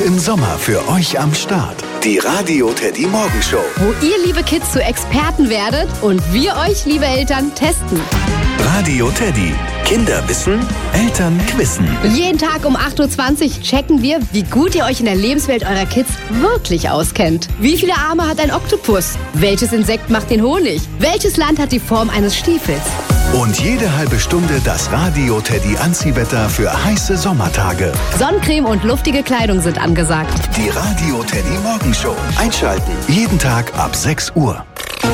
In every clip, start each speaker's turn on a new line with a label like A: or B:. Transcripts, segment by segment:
A: im Sommer für euch am Start. Die Radio Teddy Morgenshow.
B: Wo ihr, liebe Kids, zu Experten werdet und wir euch, liebe Eltern, testen.
A: Radio Teddy. Kinder wissen, Eltern quizzen.
B: Jeden Tag um 8.20 Uhr checken wir, wie gut ihr euch in der Lebenswelt eurer Kids wirklich auskennt. Wie viele Arme hat ein Oktopus? Welches Insekt macht den Honig? Welches Land hat die Form eines Stiefels?
A: Und jede halbe Stunde das Radio Teddy Anziehwetter für heiße Sommertage.
B: Sonnencreme und luftige Kleidung sind angesagt.
A: Die Radio Teddy Morgenshow. Einschalten. Jeden Tag ab 6 Uhr.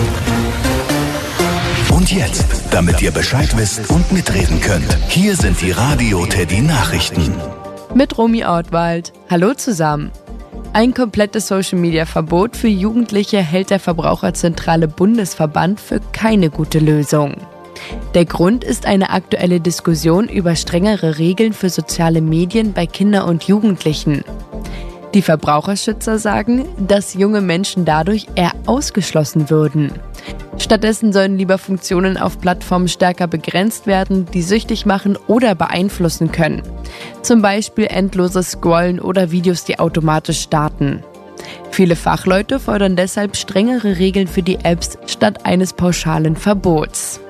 A: Und jetzt, damit ihr Bescheid wisst und mitreden könnt, hier sind die Radio Teddy Nachrichten.
C: Mit Romy Ortwald. Hallo zusammen. Ein komplettes Social-Media-Verbot für Jugendliche hält der Verbraucherzentrale Bundesverband für keine gute Lösung. Der Grund ist eine aktuelle Diskussion über strengere Regeln für soziale Medien bei Kindern und Jugendlichen. Die Verbraucherschützer sagen, dass junge Menschen dadurch eher ausgeschlossen würden. Stattdessen sollen lieber Funktionen auf Plattformen stärker begrenzt werden, die süchtig machen oder beeinflussen können. Zum Beispiel endloses Scrollen oder Videos, die automatisch starten. Viele Fachleute fordern deshalb strengere Regeln für die Apps statt eines pauschalen Verbots.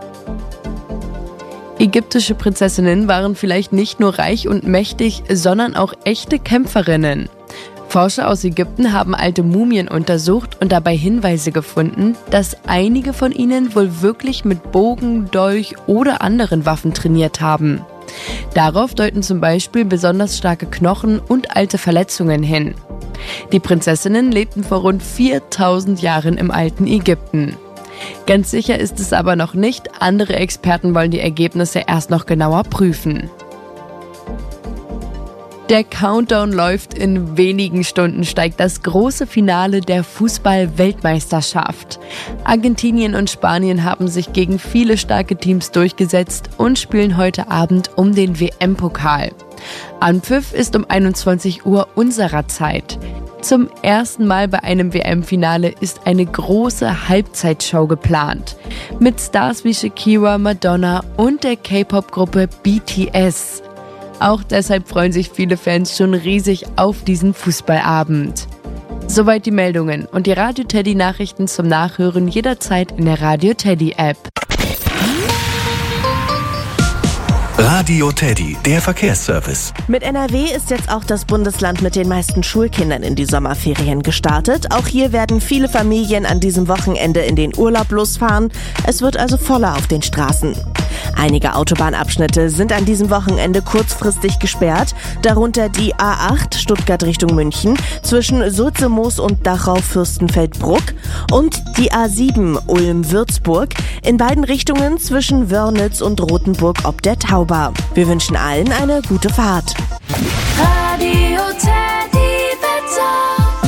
C: Ägyptische Prinzessinnen waren vielleicht nicht nur reich und mächtig, sondern auch echte Kämpferinnen. Forscher aus Ägypten haben alte Mumien untersucht und dabei Hinweise gefunden, dass einige von ihnen wohl wirklich mit Bogen, Dolch oder anderen Waffen trainiert haben. Darauf deuten zum Beispiel besonders starke Knochen und alte Verletzungen hin. Die Prinzessinnen lebten vor rund 4000 Jahren im alten Ägypten. Ganz sicher ist es aber noch nicht. Andere Experten wollen die Ergebnisse erst noch genauer prüfen. Der Countdown läuft. In wenigen Stunden steigt das große Finale der Fußball-Weltmeisterschaft. Argentinien und Spanien haben sich gegen viele starke Teams durchgesetzt und spielen heute Abend um den WM-Pokal. Anpfiff ist um 21 Uhr unserer Zeit. Zum ersten Mal bei einem WM-Finale ist eine große Halbzeitshow geplant. Mit Stars wie Shakira, Madonna und der K-Pop-Gruppe BTS. Auch deshalb freuen sich viele Fans schon riesig auf diesen Fußballabend. Soweit die Meldungen und die Radio Teddy Nachrichten zum Nachhören jederzeit in der Radio Teddy App.
A: Radio Teddy, der Verkehrsservice.
D: Mit NRW ist jetzt auch das Bundesland mit den meisten Schulkindern in die Sommerferien gestartet. Auch hier werden viele Familien an diesem Wochenende in den Urlaub losfahren. Es wird also voller auf den Straßen. Einige Autobahnabschnitte sind an diesem Wochenende kurzfristig gesperrt, darunter die A8 Stuttgart Richtung München zwischen Sulze-Moos und Dachau-Fürstenfeldbruck und die A7 Ulm-Würzburg in beiden Richtungen zwischen Wörnitz und Rothenburg ob der Tauber. Wir wünschen allen eine gute Fahrt.
E: Radio Teddy Wetter.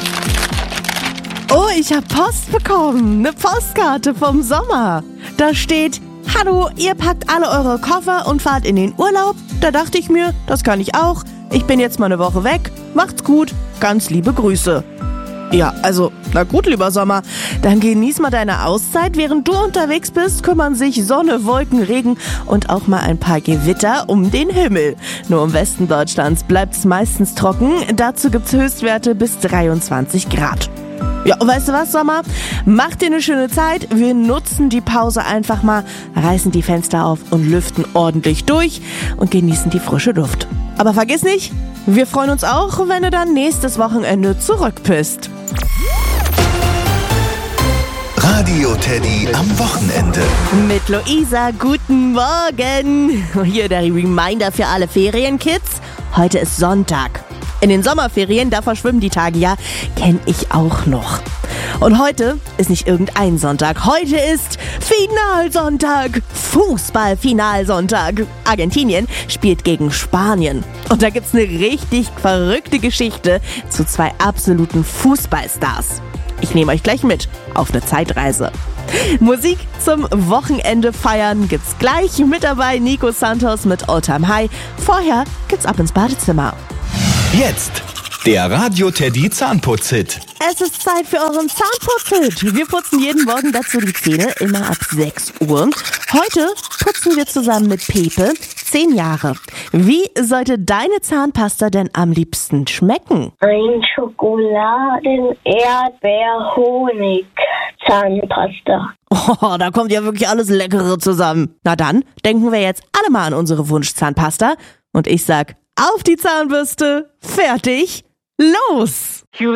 D: Oh, ich habe Post bekommen. Eine Postkarte vom Sommer. Da steht: Hallo, ihr packt alle eure Koffer und fahrt in den Urlaub. Da dachte ich mir, das kann ich auch. Ich bin jetzt mal eine Woche weg. Macht's gut. Ganz liebe Grüße. Ja, also, na gut, lieber Sommer. Dann genieß mal deine Auszeit. Während du unterwegs bist, kümmern sich Sonne, Wolken, Regen und auch mal ein paar Gewitter um den Himmel. Nur im Westen Deutschlands bleibt's meistens trocken. Dazu gibt's Höchstwerte bis 23 Grad. Ja, und weißt du was, Sommer? Mach dir eine schöne Zeit. Wir nutzen die Pause einfach mal, reißen die Fenster auf und lüften ordentlich durch und genießen die frische Luft. Aber vergiss nicht, wir freuen uns auch, wenn du dann nächstes Wochenende zurück bist.
A: Radio Teddy am Wochenende.
D: Mit Luisa, guten Morgen. Hier der Reminder für alle Ferienkids. Heute ist Sonntag. In den Sommerferien, da verschwimmen die Tage ja, kenne ich auch noch. Und heute ist nicht irgendein Sonntag. Heute ist Finalsonntag. Fußball-Finalsonntag. Argentinien spielt gegen Spanien. Und da gibt's eine richtig verrückte Geschichte zu zwei absoluten Fußballstars. Ich nehme euch gleich mit auf eine Zeitreise. Musik zum Wochenende feiern gibt's gleich. Mit dabei Nico Santos mit All Time High. Vorher geht's ab ins Badezimmer.
A: Jetzt der Radio Teddy Zahnputz-Hit.
D: Es ist Zeit für euren Zahnputz-Hit. Wir putzen jeden Morgen dazu die Zähne, immer ab 6 Uhr. Heute putzen wir zusammen mit Pepe 10 Jahre. Wie sollte deine Zahnpasta denn am liebsten schmecken?
F: Ein Schokoladen-Erdbeer-Honig-Zahnpasta.
D: Oh, da kommt ja wirklich alles Leckere zusammen. Na dann, denken wir jetzt alle mal an unsere Wunschzahnpasta. Und ich sag, auf die Zahnbürste, fertig, los!